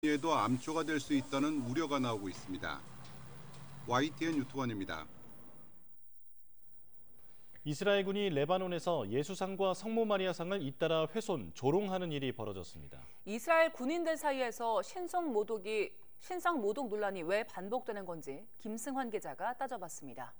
에도 암초가 될 수 있다는 우려가 나오고 있습니다. YTN 유튜버입니다. 이스라엘군이 레바논에서 예수상과 성모 마리아상을 잇따라 훼손, 조롱하는 일이 벌어졌습니다. 이스라엘 군인들 사이에서 신상 모독 논란이 왜 반복되는 건지 김승환 기자가 따져봤습니다.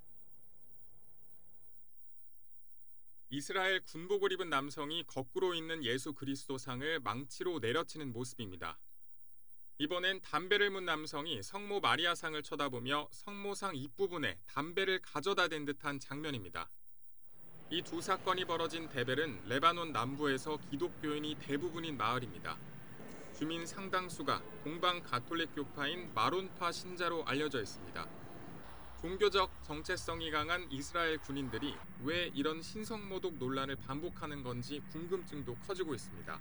이스라엘 군복을 입은 남성이 거꾸로 있는 예수 그리스도상을 망치로 내려치는 모습입니다. 이번엔 담배를 문 남성이 성모 마리아상을 쳐다보며 성모상 입부분에 담배를 가져다 댄 듯한 장면입니다. 이 두 사건이 벌어진 베델은 레바논 남부에서 기독교인이 대부분인 마을입니다. 주민 상당수가 동방 가톨릭 교파인 마론파 신자로 알려져 있습니다. 종교적 정체성이 강한 이스라엘 군인들이 왜 이런 신성모독 논란을 반복하는 건지 궁금증도 커지고 있습니다.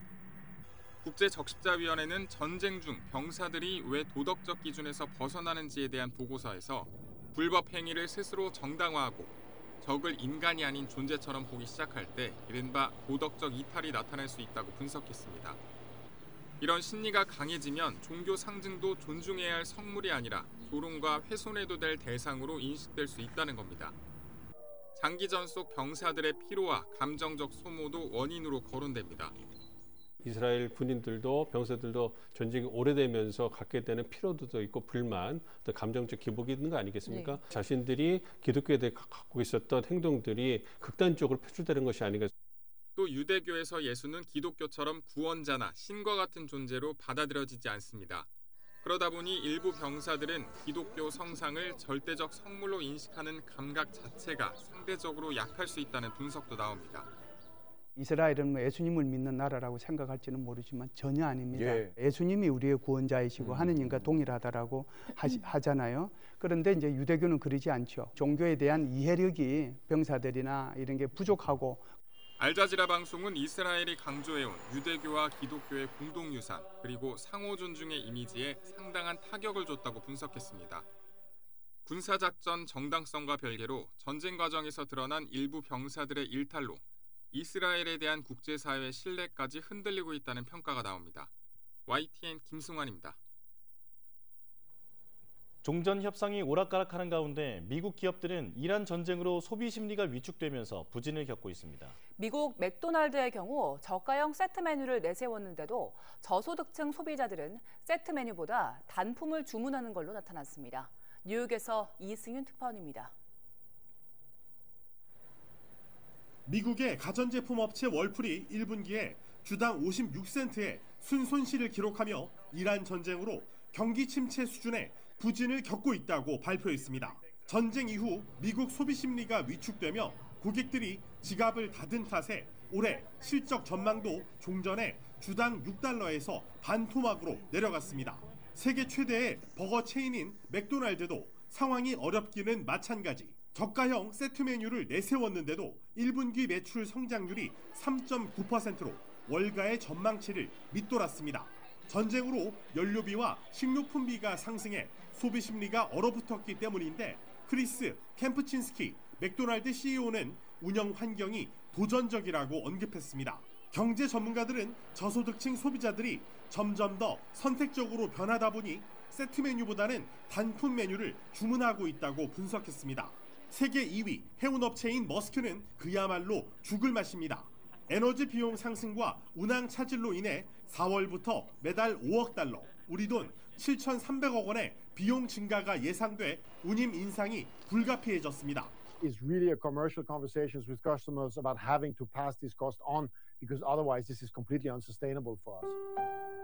국제적십자위원회는 전쟁 중 병사들이 왜 도덕적 기준에서 벗어나는지에 대한 보고서에서 불법 행위를 스스로 정당화하고 적을 인간이 아닌 존재처럼 보기 시작할 때 이른바 도덕적 이탈이 나타날 수 있다고 분석했습니다. 이런 심리가 강해지면 종교 상징도 존중해야 할 성물이 아니라 조롱과 훼손해도 될 대상으로 인식될 수 있다는 겁니다. 장기전 속 병사들의 피로와 감정적 소모도 원인으로 거론됩니다. 이스라엘 군인들도 병사들도 전쟁이 오래되면서 갖게 되는 피로도도 있고 불만, 또 감정적 기복이 있는 거 아니겠습니까? 네. 자신들이 기독교에 대해 갖고 있었던 행동들이 극단적으로 표출되는 것이 아닌가. 또 유대교에서 예수는 기독교처럼 구원자나 신과 같은 존재로 받아들여지지 않습니다. 그러다 보니 일부 병사들은 기독교 성상을 절대적 성물로 인식하는 감각 자체가 상대적으로 약할 수 있다는 분석도 나옵니다. 이스라엘은 예수님을 믿는 나라라고 생각할지는 모르지만 전혀 아닙니다. 예수님이 우리의 구원자이시고 하느님과 동일하다라고 하잖아요. 그런데 이제 유대교는 그러지 않죠. 종교에 대한 이해력이 병사들이나 이런 게 부족하고. 알자지라 방송은 이스라엘이 강조해온 유대교와 기독교의 공동유산 그리고 상호 존중의 이미지에 상당한 타격을 줬다고 분석했습니다. 군사작전 정당성과 별개로 전쟁 과정에서 드러난 일부 병사들의 일탈로 이스라엘에 대한 국제사회의 신뢰까지 흔들리고 있다는 평가가 나옵니다. YTN 김승환입니다. 종전 협상이 오락가락하는 가운데 미국 기업들은 이란 전쟁으로 소비 심리가 위축되면서 부진을 겪고 있습니다. 미국 맥도날드의 경우 저가형 세트 메뉴를 내세웠는데도 저소득층 소비자들은 세트 메뉴보다 단품을 주문하는 걸로 나타났습니다. 뉴욕에서 이승윤 특파원입니다. 미국의 가전제품 업체 월풀이 1분기에 주당 56센트의 순손실을 기록하며 이란 전쟁으로 경기 침체 수준의 부진을 겪고 있다고 발표했습니다. 전쟁 이후 미국 소비 심리가 위축되며 고객들이 지갑을 닫은 탓에 올해 실적 전망도 종전에 주당 6달러에서 반토막으로 내려갔습니다. 세계 최대의 버거 체인인 맥도날드도 상황이 어렵기는 마찬가지. 저가형 세트 메뉴를 내세웠는데도 1분기 매출 성장률이 3.9%로 월가의 전망치를 밑돌았습니다. 전쟁으로 연료비와 식료품비가 상승해 소비 심리가 얼어붙었기 때문인데 크리스 캠프친스키 맥도날드 CEO는 운영 환경이 도전적이라고 언급했습니다. 경제 전문가들은 저소득층 소비자들이 점점 더 선택적으로 변하다 보니 세트 메뉴보다는 단품 메뉴를 주문하고 있다고 분석했습니다. 세계 2위 해운업체인 머스크는 그야말로 죽을 맛입니다. 에너지 비용 상승과 운항 차질로 인해 4월부터 매달 5억 달러, 우리 돈 7,300억 원의 비용 증가가 예상돼 운임 인상이 불가피해졌습니다. It's really a commercial conversations with customers about having to pass this cost on because otherwise this is completely unsustainable for us.